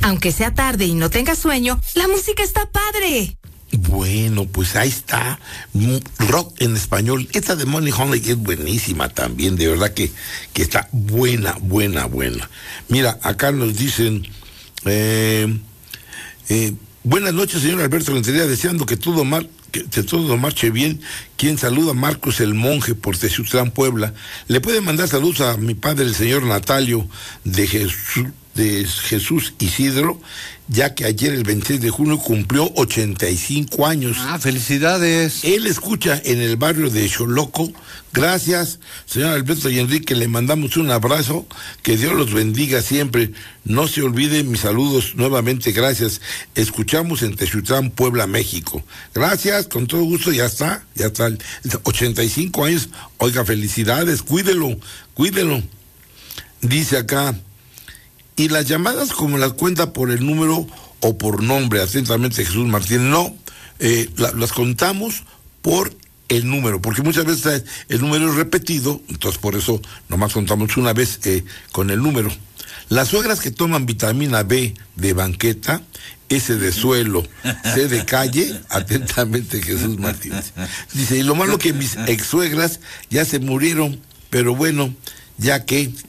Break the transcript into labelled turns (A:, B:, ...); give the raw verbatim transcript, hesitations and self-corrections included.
A: Aunque sea tarde y no tengas sueño, la música está padre.
B: Bueno, pues ahí está, rock en español. Esta de Money Honey es buenísima también, de verdad que, que está buena, buena, buena. Mira, acá nos dicen, eh, eh, buenas noches, señor Alberto Rentería, deseando que todo mar, que, que todo marche bien. Quien saluda, Marcos el Monje, por Teciutlán, Puebla. Le puede mandar saludos a mi padre, el señor Natalio de Jesús, de Jesús Isidro, ya que ayer el veintiséis de junio cumplió ochenta y cinco años.
C: Ah, felicidades.
B: Él escucha en el barrio de Xoloco. Gracias, señor Alberto y Enrique, le mandamos un abrazo, que Dios los bendiga siempre. No se olviden mis saludos nuevamente, gracias. Escuchamos en Teciutlán, Puebla, México. Gracias, con todo gusto, ya está, ya está. ochenta y cinco años, oiga, felicidades, cuídelo, cuídelo. Dice acá, y las llamadas como las cuenta por el número o por nombre, atentamente Jesús Martínez, no, eh, la, las contamos por el número, porque muchas veces el número es repetido, entonces por eso nomás contamos una vez eh, con el número. Las suegras que toman vitamina B de banqueta, S de suelo, C de calle, atentamente Jesús Martínez. Dice, y lo malo que mis ex suegras ya se murieron, pero bueno, ya que